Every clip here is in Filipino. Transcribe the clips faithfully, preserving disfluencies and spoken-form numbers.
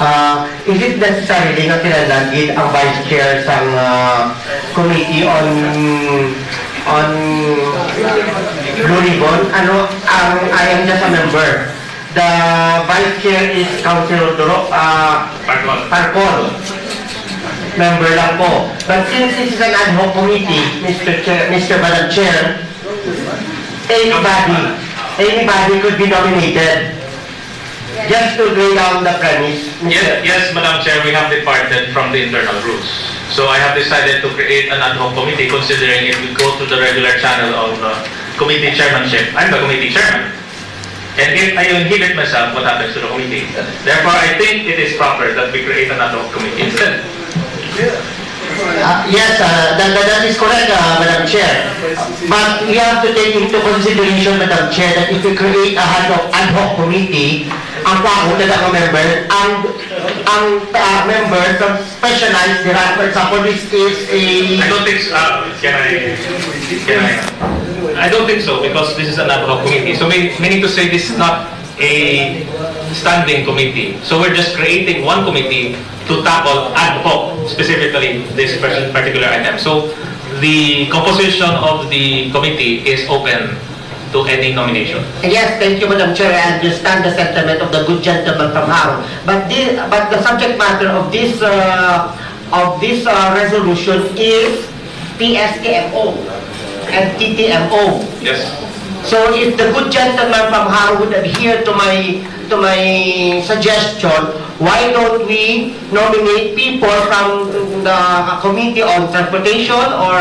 Uh, is it necessarily na tinanagid ang Vice Chair sa uh, Committee on on Blue Ribbon? Ano, ang I am just a member. The Vice Chair is Councilor Duro, uh, Parcol. Member lang po. But since this is an ad hoc committee, Mister Chair, Mister Madam Chair, anybody, anybody could be nominated. Just to lay down the premise. Yes, yes, Madam Chair, we have departed from the internal rules. So I have decided to create an ad hoc committee considering if we go to the regular channel of uh, committee chairmanship. I'm the committee chairman. And if I inhibit myself, what happens to the committee? Therefore, I think it is proper that we create an ad hoc committee instead. Uh, yes, uh, that, that, that is correct, uh, Madam Chair. But we have to take into consideration, Madam Chair, that if we create a ad hoc, ad hoc committee, ang tao na ang member, ang ang uh, member from specialized, for example, this is a... I don't think so. Uh, can I... Can I... I don't think so because this is an ad hoc committee. So we, we need to say this is not a standing committee. So we're just creating one committee to tackle ad hoc, specifically this particular item. So the composition of the committee is open to any nomination. Yes, thank you, Madam Chair. I understand the sentiment of the good gentleman from Haro. But this, but the subject matter of this uh, of this uh, resolution is P S K M O and T T M O. Yes. So if the good gentleman from Haro would adhere to my to my suggestion, why don't we nominate people from the Committee on Transportation or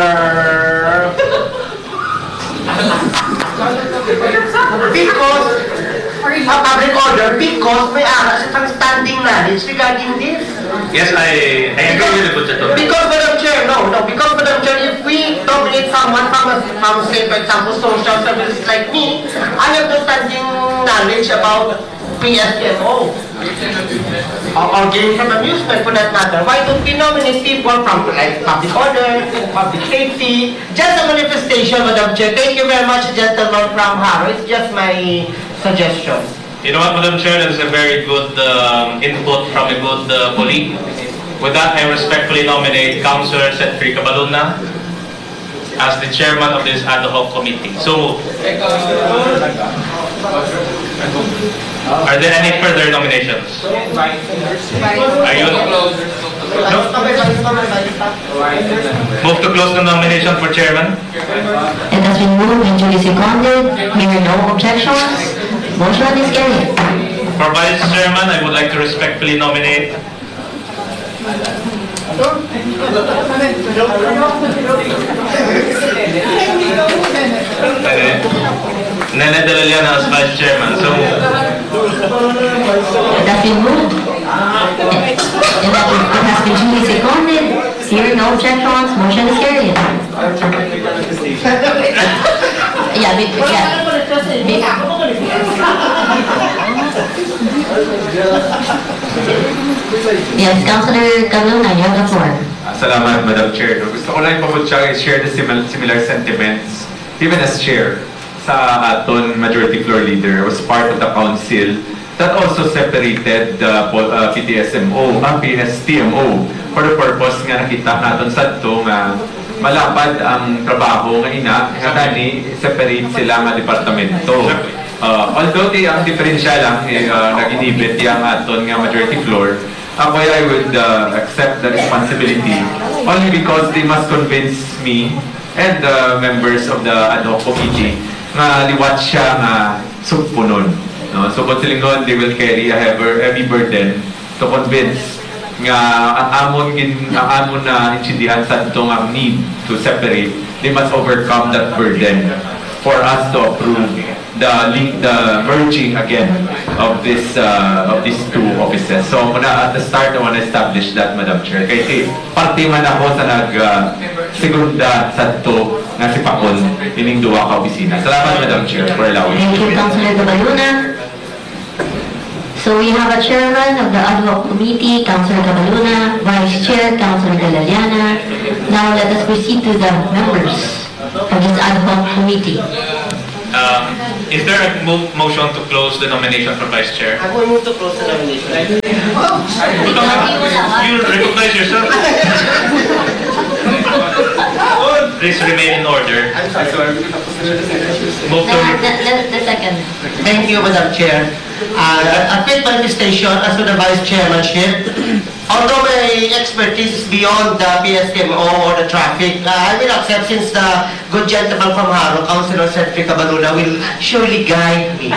because uh, public order, because may aras at standing knowledge regarding this. Yes, I, I agree with the good gentleman. Because, Madam Chair, no, no, because, Madam Chair, if we nominate someone from, a, from say, for example, social services like me, I have no standing knowledge about P S K M O. Or, or games from amusement, for that matter. Why don't we nominate people from, like, public order, public safety? Just a manifestation, Madam Chair. Thank you very much, gentleman from Haro. It's just my suggestion. You know what, Madam Chair, that is a very good um, input from a good uh, colleague. With that, I respectfully nominate Councilor Setfri Cabaluna as the chairman of this ad hoc committee. So, are there any further nominations? Are you? No? Move to close the nomination for chairman. It has been moved and duly seconded. Hearing no objections, motion is carried. For vice chairman, I would like to respectfully nominate Nene De La Llana as vice chairman. So, It has been moved. It, it has been duly seconded. Hearing no objections, motion is carried. Yeah, be, yeah. Be, yes, Councilor Cabaluna, you have the floor. Salamat, Madam Chair. Gusto ko lang i share the similar, similar sentiments, even as Chair, sa aton Majority Floor Leader. I was part of the council that also separated the uh, P T S M O, uh, P S T M O, for the purpose nga nakita natin sa ito nga malapad ang trabaho nga ina, nga gani separate sila nga departamento. Uh, although di ang diferensya lang eh, uh, nag-inibit yung aton nga majority floor, ako I would uh, accept the responsibility only because they must convince me and the members of the ad hoc committee nga liwat siya nga sugpunon. No? So kung silingon, they will carry a heavy, heavy burden to convince nga ang amon gin ang amon na intindihan sa itong ang need to separate, they must overcome that burden for us to approve the link, the merging again of this uh, of these two offices. So muna at the start, I want to establish that, Madam Chair. Kasi parte man ako sa nag uh, segunda sa ito nga si Pakon ining duwa ka opisina. Salamat, Madam Chair, for allowing me. Thank you, Councilor Cabaluna. So we have a chairman of the ad hoc committee, Councilor Cabaluna, vice chair, Councilor De La Llana. Now let us proceed to the members of this ad hoc committee. Um, is there a mo motion to close the nomination for vice chair? I will move to close the nomination. You recognize yourself? Please remain in order. Move The, to... the, the, the second. Thank you, Madam Chair. Uh, a quick manifestation as to the Vice Chairmanship. Although my expertise is beyond the P S M O or the traffic, uh, I will accept since the good gentleman from Haro, Councilor Cedric Cabaluna, will surely guide me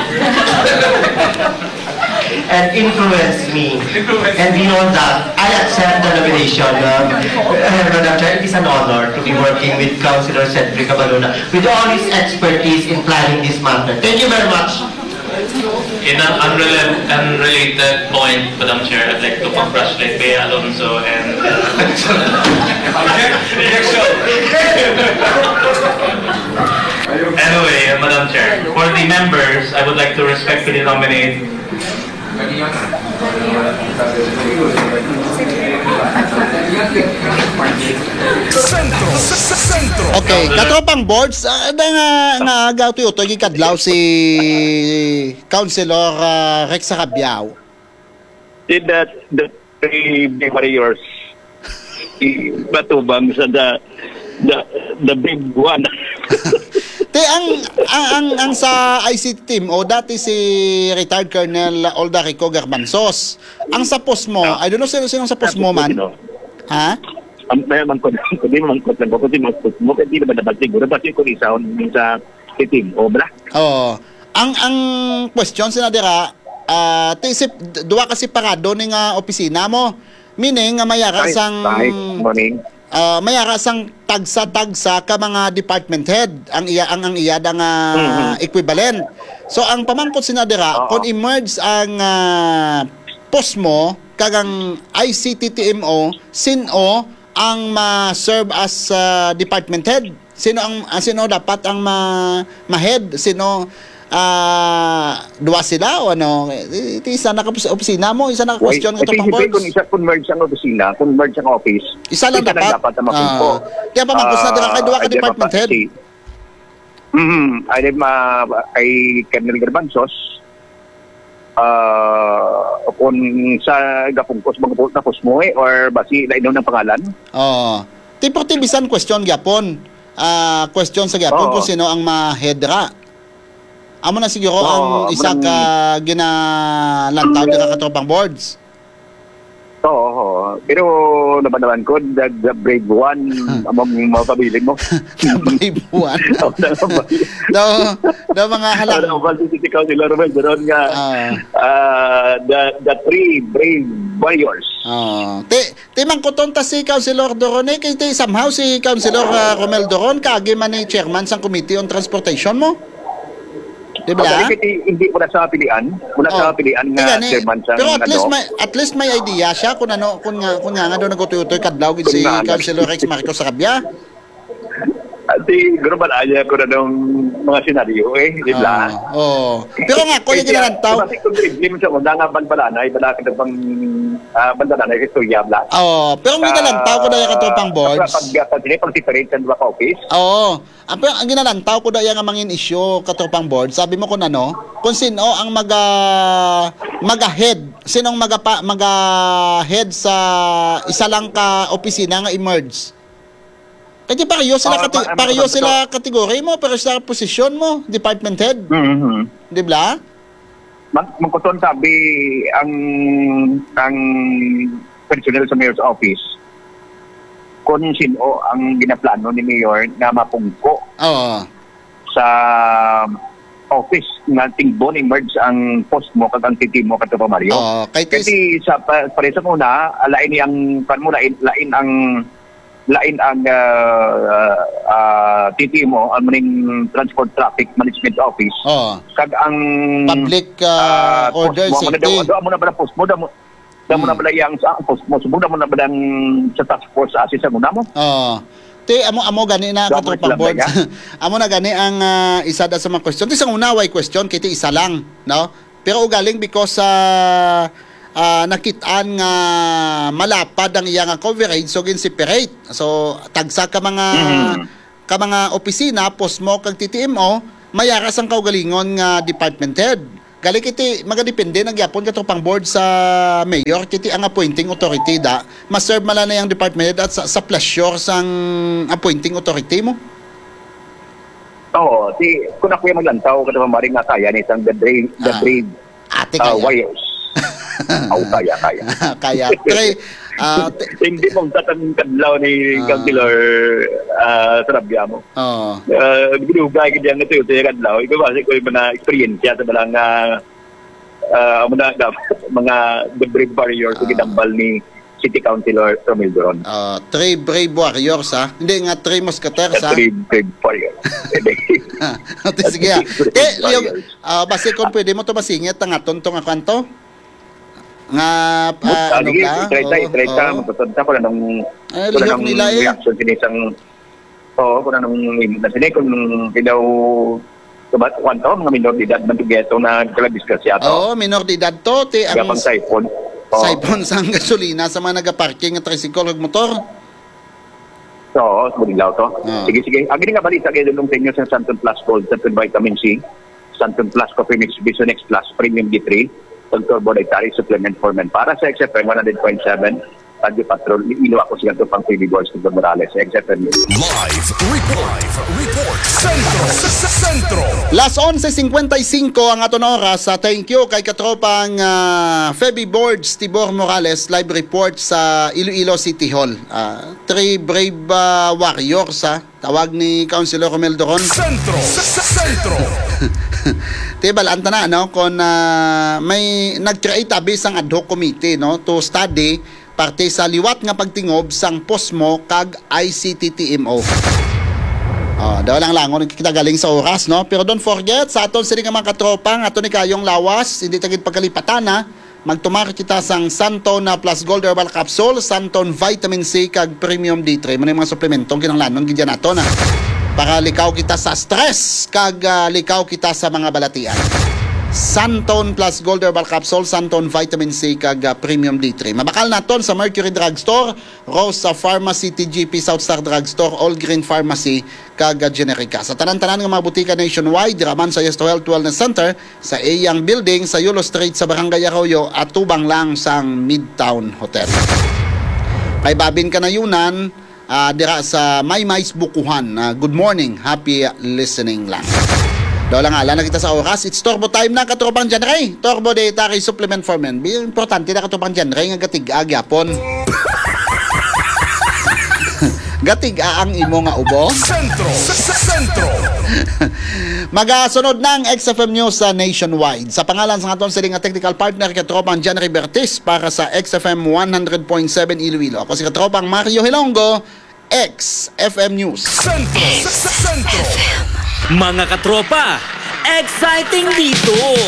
and influence me. And beyond that, I accept the nomination. Um, uh, Madam Chair, it is an honor to be working with Councilor Cedric Cabaluna with all his expertise in planning this matter. Thank you very much. In an unrelated, unrelated point, Madam Chair, I'd like to congratulate Bea Alonso and... Anyway, uh, Madam Chair, for the members, I would like to respectfully nominate Okay, katropang boards, uh, na nga, nga agaw to ito, gikadlaw si Councilor uh, Rex Sarabiao. Did that the three big warriors batubang sa the the the big one. Te, ang, ang, ang, ang sa I C T team, o dati si retired Colonel Oldarico Garbanzos. Ang sa post mo, I don't know sino sino sa post mo man. Ha? Ang may man ko ko di man ko lang ko di man ko mo hindi naman dapat siguro basta ko isa sa team o bla. Oh. Ang ang question sinadira, ah uh, isip duwa kasi parado ning uh, opisina mo. Meaning nga mayara sang morning. Uh, mayara sang tagsa-tagsa ka mga department head ang iya ang ang iya nga Mm-hmm. equivalent. So ang pamangkot sinadira Oo. kung emerge ang uh, post mo kagang I C T T M O sino ang ma-serve as uh, department head? Sino ang uh, sino dapat ang ma ma-head? Sino ah duwa sila o ano? Ito isa na ka opisina mo, isa na ka question nga to pang Kung boards. isa converge ang opisina, converge ang office. Isa lang dapat. dapat na makumpo. Ah. Kaya pa magpus na dira kay duwa ka department head. Mhm. Ay ma ay Colonel Garbanzos. Uh, kung sa gapungkos magpupos na mo eh, or basi na ng pangalan. Oh. Tipo tibisan question gyapon. Ah, question sa gyapon Oo. kung sino ang ma-headra. Amo na siguro Oo, ang amo isa nang- ka ginalantaw dira ka tropang boards. Oo, oo. Pero naman ko, the, the brave one, among mga pabilin mo. Ibuan. Ako na naman. Do do mga Ako halang. na naman, sisikaw sila Romel, doon nga, Ah. ah, the, the three brave warriors. Oh, te te man kuton ta si Councilor Doron eh, kay te somehow si Councilor uh, Romel Doron kagi man ni chairman sang Committee on Transportation mo. Di ba? Ako, hindi, hindi mo na sa pilian, muna sa pilian nga Tingnan, eh. chairman sa Pero at least ano. may at least may idea siya kung ano kung nga kung nga nga do nagutuyotoy kadlaw gid si Kung nga, Councilor Rex Marcos Sarabia. Di, global aya ko na ng mga senaryo eh, di ba? Oh. Oh. Pero nga ko yung ginalantaw. Kasi kung hindi mo siya, wala nga banbalanay, wala ka na bang uh, banbalanay, istorya, bla. Oh, pero ang ginalantaw ko daya kato pang boards. Pag pag pag separate sa dua ka office. Oo. Ang, pero ang ginalantaw ko daya nga mangin issue kato pang board. Sabi mo kun ano, kung sino ang maga maga-head, sinong maga maga-head sa isa lang ka opisina nga emerge. Kasi pareho sila Ah, kati, ma- pareho ma- sila kategory mo, pero sa posisyon mo, department head, Mhm. di ba? Man mangkuton sabi ang ang personnel sa mayor's office kung sino ang ginaplano ni mayor na mapungko Oo. sa office nga tingbon emerge ang post mo kag ang titi mo kadto pa Mario. Oo. Kay tis, Kasi sa pa- pare sa una, alain ni ang kan mo lain, lain ang lain ang uh, uh, T T mo ang maning Transport Traffic Management Office oo. kag ang Public uh, ah, order post mo, safety. mo na mo na bala post mo da mo da mo na bala yang sa post mo subuda mo na bala sa task force assist sa muna mo. Oo. Te amo amo gani na Dapat katropang lang board. ba Amo na gani ang ah, isa da sa mga question. Ti sa una way question kiti isa lang, no? Pero ugaling because sa ah, nakitaan nga malapad ang iya nga coverage so gin separate. So tagsa ka mga Mhm. ka mga opisina post mo kag T T M O mayaras ang kaugalingon nga department head. gali kiti magadepende nagyapon kato pang board sa mayor kiti ang appointing authority da ma-serve mala na yung department head at sa, sa pleasure sang appointing authority mo. Oo, si kung ako yung maglantaw kada maring nga kaya ni isang the brave the Ah. brave Ate uh, kaya. warriors. Aw kaya kaya. Kaya tre ah, te- Hindi mong tatang kadlaw ni Ah. Councilor uh, Sarabia mo. oh. Uh, Ginugay ka diyan nga ito yung kadlaw. Ikaw ba, ko yung mga experience sa balang uh, uh, mga, mga the brave warriors Ah. uh, ginambal ni City Councilor Romel Duron. Uh, three brave warriors ha. Hindi nga three musketeers ha. The brave, brave warriors. Ate, sige ha. Eh, yung, uh, basi kung pwede mo to masingit ang aton tong kanto. Nga, uh, ano Sige, ka? try tayo, Oo, try tayo. oo. Magpatanda ko na nung Ay, ko na lihok nung nila eh. reaction sinisang oo, ko na nung na sila kung kidaw kabat kwanto mga minor de edad man tugeto na kalabiskas yato. Oo, minor de edad to. Ti, ang Gapang siphon. Oo. saipon sa gasolina sa mga nagaparking at tricycle ug motor. Oo, sumunilaw to. Ah. Sige, sige. Ang gini nga balita kayo dulong sa inyo sa Santon Plus Gold, Santon Vitamin C, Santon Plus Coffee Mix, Bisonex Plus, Premium D three, Doctor Boditari Supplement for Men. Para sa X F M one hundred point seven, Radio Patrol, ilo ako siya ito pang T V Boys ng Morales sa X F M. Live report. Live report. Centro. Centro. Las eleven fifty-five ang aton oras. Sa thank you kay katropang uh, Feby Boards Tibor Morales live report sa Iloilo City Hall. Uh, three brave uh, warriors ha. Tawag ni Councilor Romel Duron. Centro. Centro. Tibal anta na no kon uh, may nag-create abis ang ad hoc committee no to study parte sa liwat nga pagtingob sang Posmo kag I C T T M O. Oh, daw lang langon kita galing sa oras no, pero don't forget sa aton sila nga mga katropang aton ni kayong lawas hindi tagid pagkalipatan ha. Magtumar kita sang Santon na plus Gold Herbal Capsule, Santon Vitamin C kag Premium D three. Muna yung mga suplementong kinanglanon gidyan nato na para likaw kita sa stress kag uh, likaw kita sa mga balatian. Santon plus Gold Herbal Capsule, Santon Vitamin C kag uh, Premium D three. Mabakal naton sa Mercury Drugstore, Rosa Pharmacy, T G P South Star Drugstore, All Green Pharmacy kag uh, Generica. Sa tanan-tanan nga mga butika nationwide, raman sa Yesto Health Wellness Center, sa Eyang Building, sa Yulo Street, sa Barangay Arroyo, at tubang lang sang Midtown Hotel. Kay babin ka na yunan, uh, dira sa Maymais Bukuhan. Uh, good morning, happy listening lang. Daw lang ala na kita sa oras. It's Turbo time na katropang genre. Turbo Dietary Supplement for Men. Importante na katropang genre nga gatig-ag yapon. Gatig-a ang imo nga ubo. Centro. Centro. Magasunod ng X F M News sa nationwide. Sa pangalan sa aton siling nga technical partner katropang John Bertis para sa X F M one hundred point seven Iloilo. Ako si katropang Mario Hilongo, X F M News. Centro. Centro. Mga katropa, exciting dito!